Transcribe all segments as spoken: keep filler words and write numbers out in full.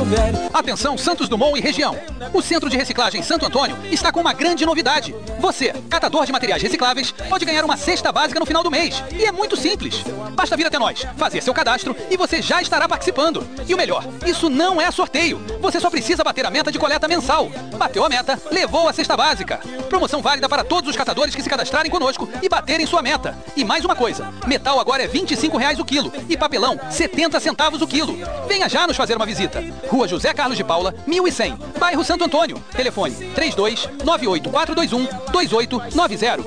Atenção Santos Dumont e região. O Centro de Reciclagem Santo Antônio está com uma grande novidade. Você, catador de materiais recicláveis, pode ganhar uma cesta básica no final do mês. E é muito simples. Basta vir até nós, fazer seu cadastro e você já estará participando. E o melhor, isso não é sorteio. Você só precisa bater a meta de coleta mensal. Bateu a meta, levou a cesta básica. Promoção válida para todos os catadores que se cadastrarem conosco e baterem sua meta. E mais uma coisa, metal agora é vinte e cinco reais o quilo e papelão setenta centavos o quilo. Venha já nos fazer uma visita. Rua José Carlos de Paula, mil e cem, bairro Santo Antônio. Telefone três dois nove oito quatro dois um dois oito nove zero.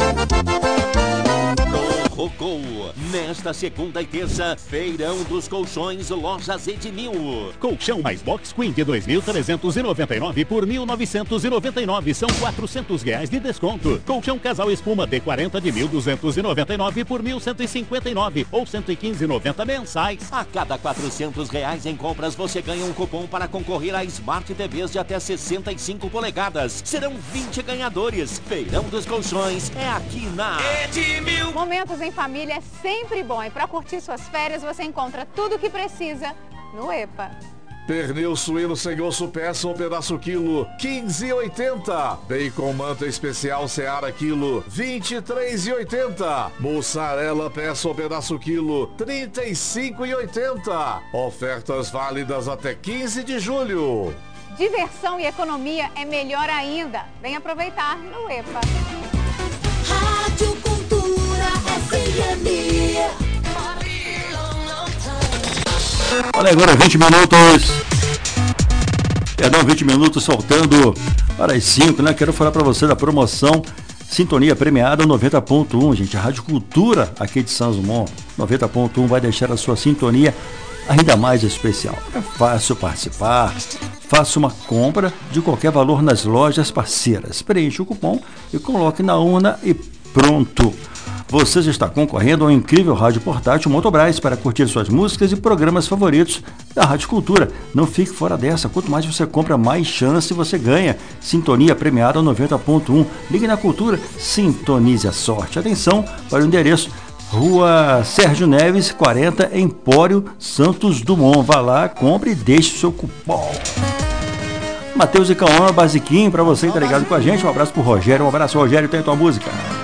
Rocou. Nesta segunda e terça, Feirão dos Colchões Lojas Edmil. Colchão mais box queen de dois mil trezentos e noventa e nove por mil novecentos e noventa e nove, são quatrocentos reais de desconto. Colchão casal espuma D quarenta de mil duzentos e noventa e nove por mil cento e cinquenta e nove ou cento e quinze e noventa mensais. A cada quatrocentos reais em compras você ganha um cupom para concorrer a Smart T Vs de até sessenta e cinco polegadas. Serão vinte ganhadores. Feirão dos Colchões é aqui na Edmil. Momentos em família é sempre bom e para curtir suas férias você encontra tudo o que precisa no EPA. Pernil suíno sem osso peça ou pedaço quilo, quinze e oitenta. Bacon manta especial Seara quilo, vinte e três e oitenta. Mussarela peça ou pedaço quilo, trinta e cinco e oitenta. Ofertas válidas até quinze de julho. Diversão e economia é melhor ainda. Vem aproveitar no EPA. Rádio Cultura F M. Olha agora, vinte minutos. Perdão, vinte minutos faltando para as cinco, né? Quero falar para você da promoção Sintonia Premiada noventa ponto um, gente. A Rádio Cultura aqui de Santos Dumont, noventa ponto um, vai deixar a sua sintonia ainda mais especial. É fácil participar. Faça uma compra de qualquer valor nas lojas parceiras. Preencha o cupom e coloque na urna e pronto. Você já está concorrendo ao incrível rádio portátil Motobras para curtir suas músicas e programas favoritos da Rádio Cultura. Não fique fora dessa. Quanto mais você compra, mais chance você ganha. Sintonia Premiada noventa ponto um. Ligue na Cultura, sintonize a sorte. Atenção para o endereço: Rua Sérgio Neves, quarenta, Empório, Santos Dumont. Vá lá, compre e deixe o seu cupom. Matheus e Cauã, basiquinho para você que tá ligado com a gente. Um abraço pro Rogério. Um abraço, Rogério. Tem a tua música.